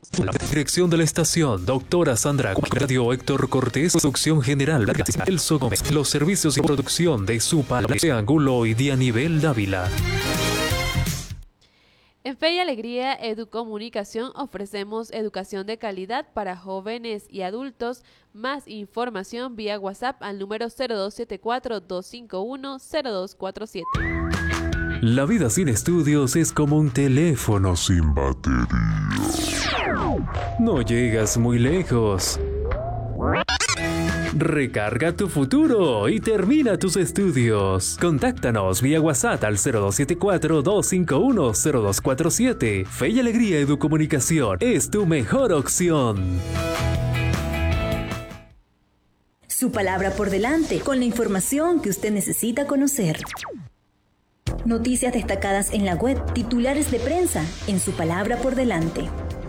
La dirección de la estación, doctora Sandra Radio Héctor Cortés, producción general, Elso Gómez, los servicios y producción de su palabra de Angulo y Dianivel Dávila. En Fe y Alegría Educomunicación ofrecemos educación de calidad para jóvenes y adultos. Más información vía WhatsApp al número 0274-251-0247. La vida sin estudios es como un teléfono sin batería. No llegas muy lejos. Recarga tu futuro y termina tus estudios. Contáctanos vía WhatsApp al 0274-251-0247. Fe y Alegría Educomunicación es tu mejor opción. Su palabra por delante, con la información que usted necesita conocer. Noticias destacadas en la web, titulares de prensa, en Su palabra por delante.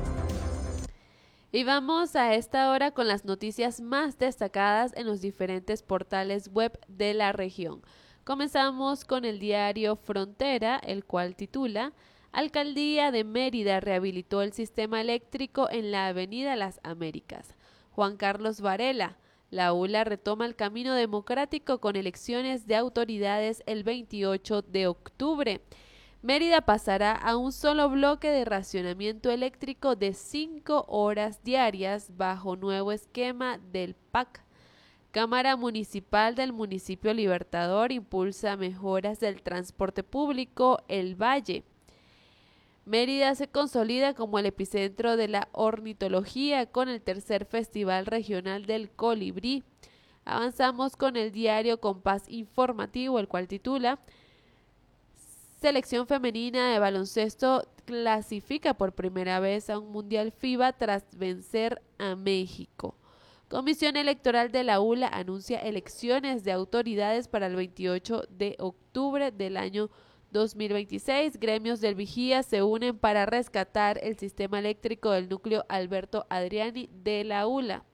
Y vamos a esta hora con las noticias más destacadas en los diferentes portales web de la región. Comenzamos con el diario Frontera, el cual titula: Alcaldía de Mérida rehabilitó el sistema eléctrico en la Avenida Las Américas. Juan Carlos Varela: la ULA retoma el camino democrático con elecciones de autoridades el 28 de octubre. Mérida pasará a un solo bloque de racionamiento eléctrico de 5 horas diarias bajo nuevo esquema del PAC. Cámara Municipal del Municipio Libertador impulsa mejoras del transporte público El Valle. Mérida se consolida como el epicentro de la ornitología con el tercer Festival Regional del Colibrí. Avanzamos con el diario Compás Informativo, el cual titula: Selección femenina de baloncesto clasifica por primera vez a un Mundial FIBA tras vencer a México. Comisión Electoral de la ULA anuncia elecciones de autoridades para el 28 de octubre del año 2026. Gremios del Vigía se unen para rescatar el sistema eléctrico del núcleo Alberto Adriani de la ULA.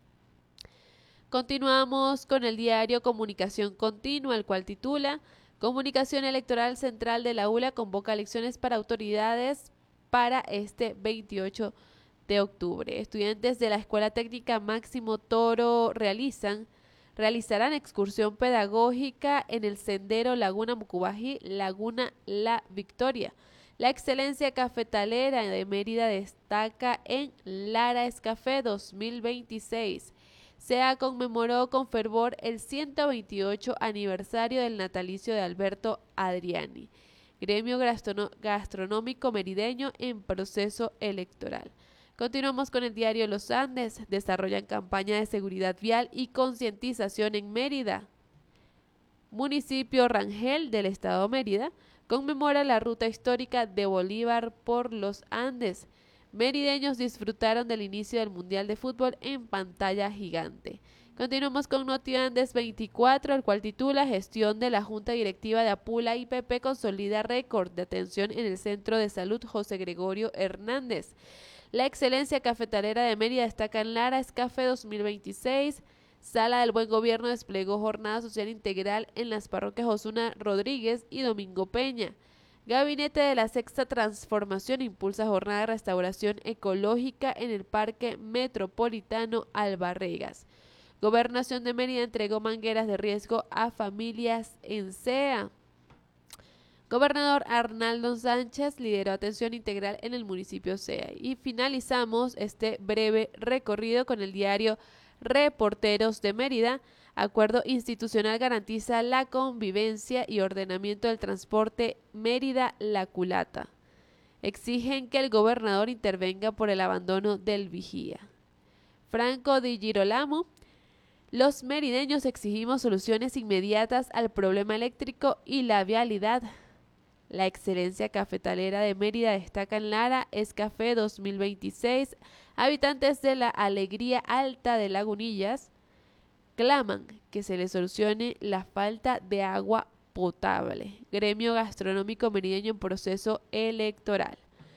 Continuamos con el diario Comunicación Continua, el cual titula: Comunicación Electoral Central de la ULA convoca elecciones para autoridades para este 28 de octubre. Estudiantes de la Escuela Técnica Máximo Toro realizarán excursión pedagógica en el sendero Laguna Mucubají, Laguna La Victoria. La excelencia cafetalera de Mérida destaca en Lara Escafé 2026. SEA conmemoró con fervor el 128 aniversario del natalicio de Alberto Adriani. Gremio gastronómico merideño en proceso electoral. Continuamos con el diario Los Andes. Desarrollan campaña de seguridad vial y concientización en Mérida. Municipio Rangel del estado Mérida conmemora la ruta histórica de Bolívar por los Andes. Merideños disfrutaron del inicio del Mundial de Fútbol en pantalla gigante. Continuamos con Notiandes 24, el cual titula: Gestión de la Junta Directiva de Apula IPP consolida récord de atención en el Centro de Salud José Gregorio Hernández. La excelencia cafetalera de Mérida destaca en Lara Escafé 2026. Sala del Buen Gobierno desplegó jornada social integral en las parroquias Osuna Rodríguez y Domingo Peña. Gabinete de la Sexta Transformación impulsa jornada de restauración ecológica en el Parque Metropolitano Albarregas. Gobernación de Mérida entregó mangueras de riesgo a familias en SEA. Gobernador Arnaldo Sánchez lideró atención integral en el municipio SEA. Y finalizamos este breve recorrido con el diario Reporteros de Mérida. Acuerdo institucional garantiza la convivencia y ordenamiento del transporte Mérida-La Culata. Exigen que el gobernador intervenga por el abandono del Vigía. Franco Di Girolamo: los merideños exigimos soluciones inmediatas al problema eléctrico y la vialidad. La excelencia cafetalera de Mérida destaca en Lara Escafé 2026. Habitantes de la Alegría Alta de Lagunillas claman que se les solucione la falta de agua potable. Gremio gastronómico merideño en proceso electoral.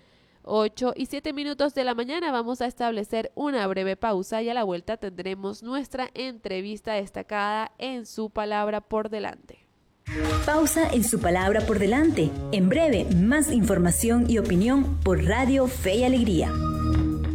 8:07 de la mañana. Vamos a establecer una breve pausa y a la vuelta tendremos nuestra entrevista destacada en Su Palabra por Delante. Pausa en Su Palabra por Delante. En breve, más información y opinión por Radio Fe y Alegría.